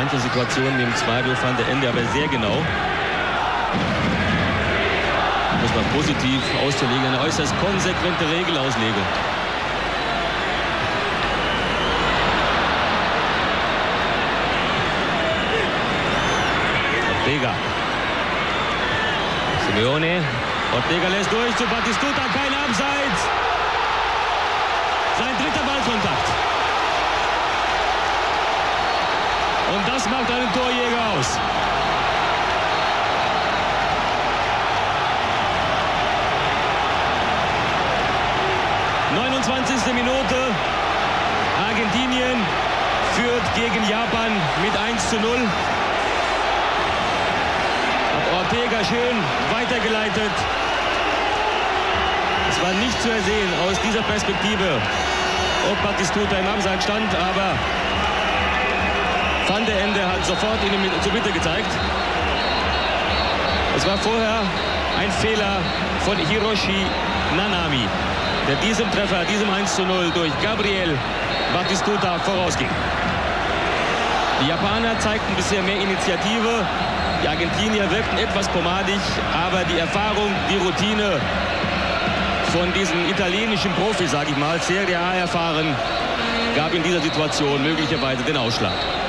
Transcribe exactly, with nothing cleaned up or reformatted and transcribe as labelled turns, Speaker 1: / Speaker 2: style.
Speaker 1: manchen Situationen im Zweifel Van der Ende aber sehr genau. Muss man positiv auszulegen, eine äußerst konsequente Regelauslegung. Ortega. Simeone. Ortega lässt durch zu Batistuta, kein Abseits. Sein dritter Ballkontakt. Und das macht einen Torjäger aus. neunundzwanzigste Minute. Argentinien führt gegen Japan mit eins zu null. Hat Ortega schön weitergeleitet. Es war nicht zu ersehen aus dieser Perspektive, ob Batistuta im Abseits stand, aber Van der Ende hat sofort ihn zur Mitte gezeigt. Es war vorher ein Fehler von Hiroshi Nanami, der diesem Treffer, diesem eins zu null durch Gabriel Batistuta vorausging. Die Japaner zeigten bisher mehr Initiative. Die Argentinier wirkten etwas pomadig, aber die Erfahrung, die Routine von diesen italienischen Profis, sage ich mal, Serie A erfahren, gab in dieser Situation möglicherweise den Ausschlag.